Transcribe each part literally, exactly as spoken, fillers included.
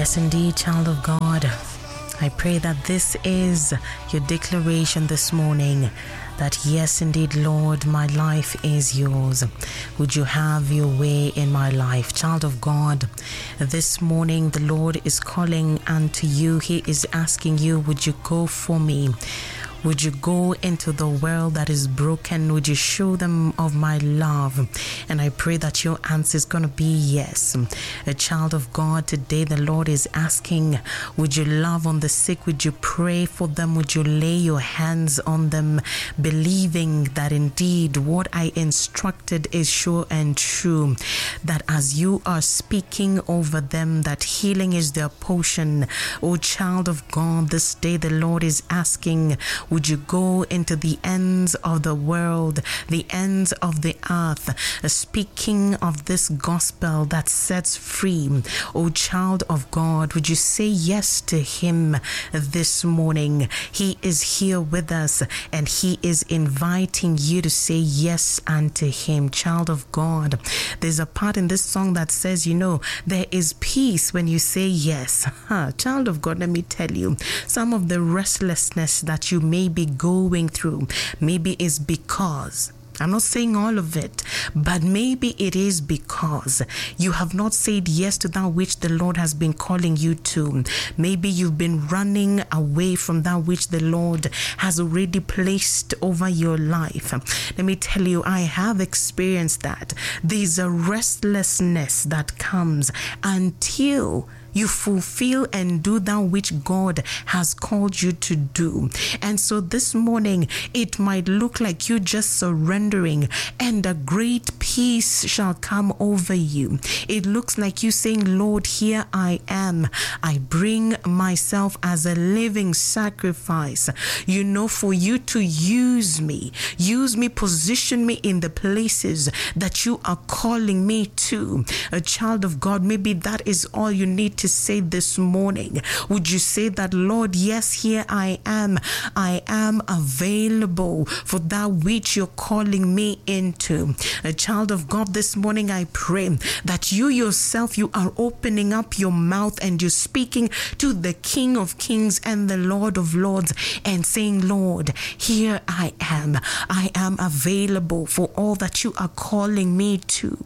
Yes, indeed, child of God. I pray that this is your declaration this morning, that yes, indeed, Lord, my life is yours. Would you have your way in my life? Child of God, this morning the Lord is calling unto you. He is asking you, would you go for me? Would you go into the world that is broken? Would you show them of my love? And I pray that your answer is going to be yes. A child of God, today the Lord is asking, would you love on the sick? Would you pray for them? Would you lay your hands on them, believing that indeed what I instructed is sure and true? That as you are speaking over them, that healing is their portion. Oh, child of God, this day the Lord is asking, would you go into the ends of the world, the ends of the earth, uh, speaking of this gospel that sets free? Oh, child of God, would you say yes to him this morning? He is here with us and he is inviting you to say yes unto him. Child of God, there's a part in this song that says, you know, there is peace when you say yes. Huh. Child of God, let me tell you, some of the restlessness that you may be going through maybe is because, I'm not saying all of it, but maybe it is because you have not said yes to that which the Lord has been calling you to. Maybe you've been running away from that which the Lord has already placed over your life. Let me tell you, I have experienced that. There's a restlessness that comes until you fulfill and do that which God has called you to do. And so this morning, it might look like you just surrendering and a great peace shall come over you. It looks like you saying, Lord, here I am. I bring myself as a living sacrifice, you know, for you to use me. Use me, position me in the places that you are calling me to. A child of God, maybe that is all you need to say this morning. Would you say that, Lord, yes, here I am. I am available for that which you're calling me into. A child of God, this morning I pray that you yourself, you are opening up your mouth and you're speaking to the King of Kings and the Lord of Lords and saying, Lord, here I am. I am available for all that you are calling me to.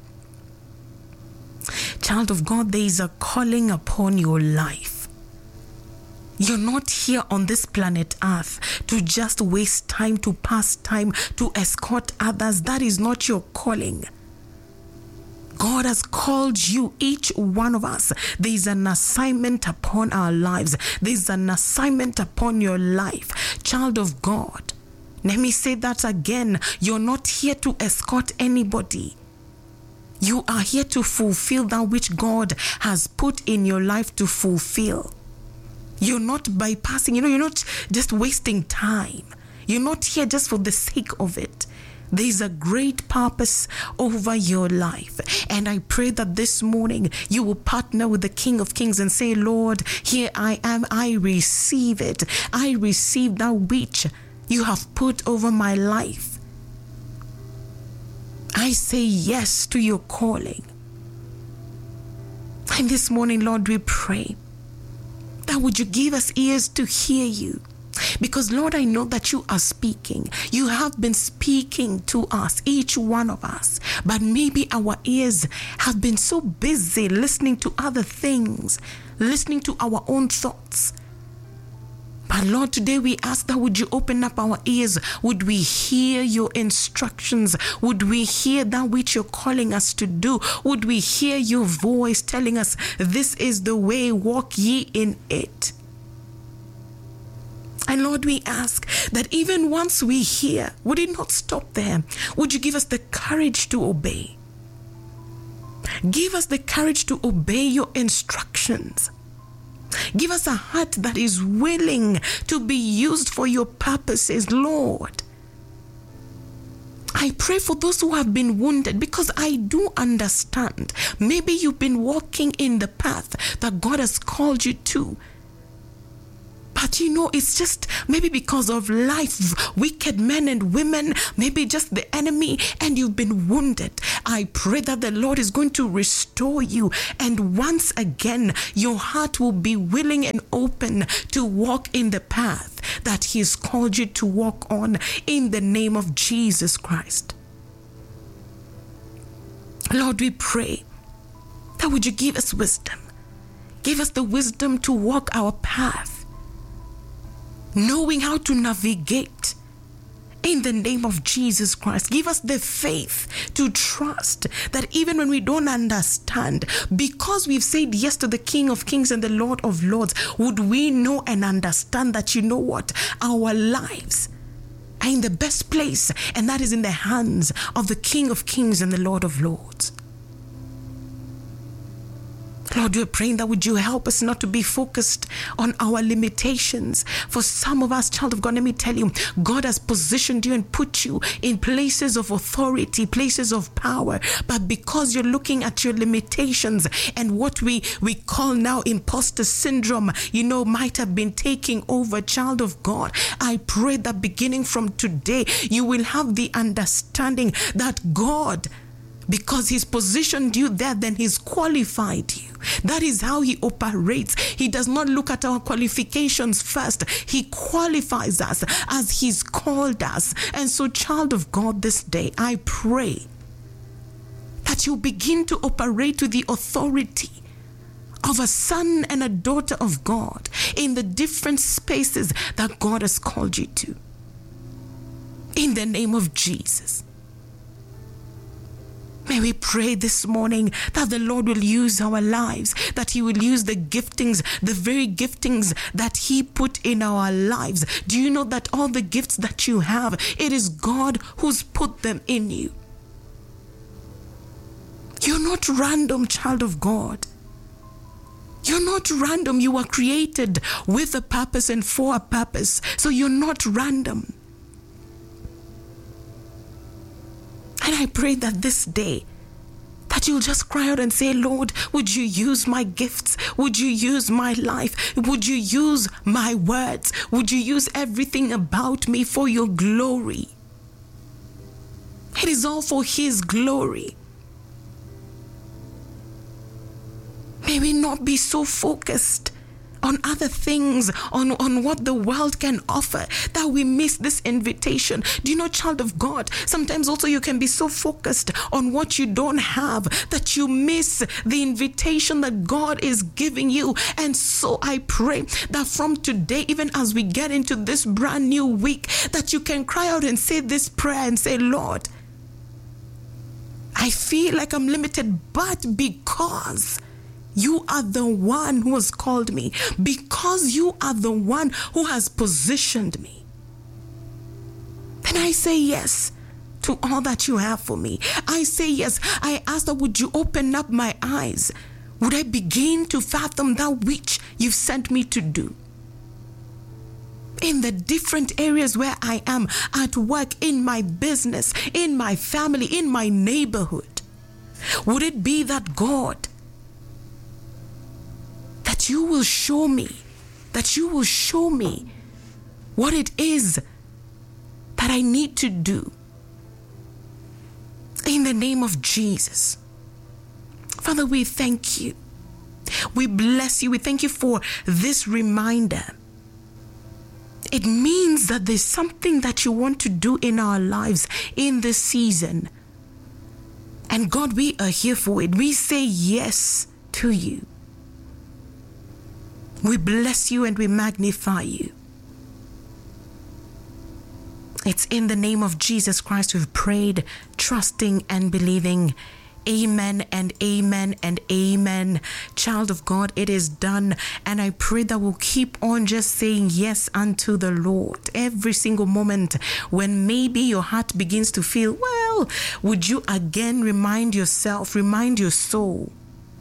Child of God, there is a calling upon your life. You're not here on this planet Earth to just waste time, to pass time, to escort others. That is not your calling. God has called you, each one of us. There is an assignment upon our lives. There is an assignment upon your life. Child of God, let me say that again. You're not here to escort anybody. You are here to fulfill that which God has put in your life to fulfill. You're not bypassing, you know, you're not just wasting time. You're not here just for the sake of it. There's a great purpose over your life. And I pray that this morning you will partner with the King of Kings and say, Lord, here I am. I receive it. I receive that which you have put over my life. I say yes to your calling. And this morning, Lord, we pray that would you give us ears to hear you. Because, Lord, I know that you are speaking. You have been speaking to us, each one of us. But maybe our ears have been so busy listening to other things, listening to our own thoughts. But Lord, today we ask that would you open up our ears? Would we hear your instructions? Would we hear that which you're calling us to do? Would we hear your voice telling us, this is the way, walk ye in it? And Lord, we ask that even once we hear, would it not stop there? Would you give us the courage to obey? Give us the courage to obey your instructions. Give us a heart that is willing to be used for your purposes, Lord. I pray for those who have been wounded, because I do understand. Maybe you've been walking in the path that God has called you to, But you know, it's just maybe because of life, wicked men and women, maybe just the enemy, and you've been wounded. I pray that the Lord is going to restore you, and once again, your heart will be willing and open to walk in the path that He has called you to walk on, in the name of Jesus Christ. Lord, we pray that would you give us wisdom. Give us the wisdom to walk our path, knowing how to navigate in the name of Jesus Christ. Give us the faith to trust that even when we don't understand, because we've said yes to the King of Kings and the Lord of Lords, would we know and understand that, you know what, our lives are in the best place, and that is in the hands of the King of Kings and the Lord of Lords. Lord, we're praying that would you help us not to be focused on our limitations. For some of us, child of God, let me tell you, God has positioned you and put you in places of authority, places of power. But because you're looking at your limitations and what we, we call now imposter syndrome, you know, might have been taking over, child of God, I pray that beginning from today, you will have the understanding that God, because He's positioned you there, then He's qualified you. That is how He operates. He does not look at our qualifications first. He qualifies us as He's called us. And so, child of God, this day, I pray that you begin to operate with the authority of a son and a daughter of God in the different spaces that God has called you to. In the name of Jesus. May we pray this morning that the Lord will use our lives, that He will use the giftings, the very giftings that He put in our lives. Do you know that all the gifts that you have, it is God who's put them in you? You're not random, child of God. You're not random. You were created with a purpose and for a purpose. So you're not random. And I pray that this day, that you'll just cry out and say, Lord, would you use my gifts? Would you use my life? Would you use my words? Would you use everything about me for your glory? It is all for His glory. May we not be so focused on other things, on, on what the world can offer, that we miss this invitation. Do you know, child of God, sometimes also you can be so focused on what you don't have that you miss the invitation that God is giving you. And so I pray that from today, even as we get into this brand new week, that you can cry out and say this prayer and say, Lord, I feel like I'm limited, but because you are the one who has called me, because you are the one who has positioned me, then I say yes to all that you have for me. I say yes. I ask that would you open up my eyes? Would I begin to fathom that which you've sent me to do? In the different areas where I am, at work, in my business, in my family, in my neighborhood. Would it be that God, that you will show me, that you will show me what it is that I need to do. In the name of Jesus. Father, we thank you. We bless you. We thank you for this reminder. It means that there's something that you want to do in our lives in this season. And God, we are here for it. We say yes to you. We bless you and we magnify you. It's in the name of Jesus Christ we've prayed, trusting and believing. Amen and amen and amen. Child of God, it is done. And I pray that we'll keep on just saying yes unto the Lord every single moment when maybe your heart begins to feel, well, would you again remind yourself, remind your soul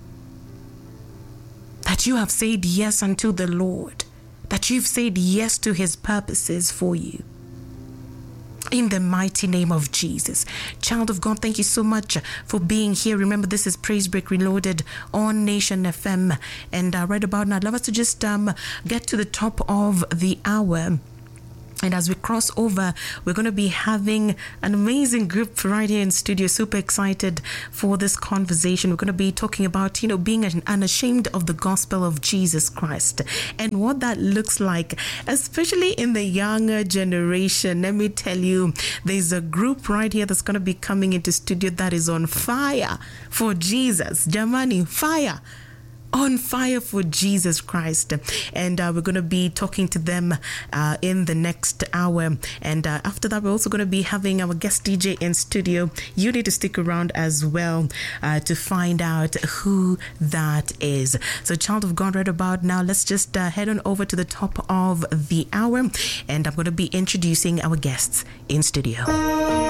that you have said yes unto the Lord, that you've said yes to His purposes for you. in the mighty name of Jesus. Child of God, thank you so much for being here. Remember, this is Praise Break Reloaded on Nation F M. And uh, right about now, I'd love us to just um, get to the top of the hour. And as we cross over, we're going to be having an amazing group right here in studio. Super excited for this conversation. We're going to be talking about, you know, being unashamed of the gospel of Jesus Christ and what that looks like, especially in the younger generation. Let me tell you, there's a group right here that's going to be coming into studio that is on fire for Jesus. Jamani, fire. On fire for Jesus Christ. And uh, we're going to be talking to them uh, in the next hour. And uh, after that, we're also going to be having our guest D J in studio. You need to stick around as well uh, to find out who that is. So, child of God, right about now, let's just uh, head on over to the top of the hour. And I'm going to be introducing our guests in studio.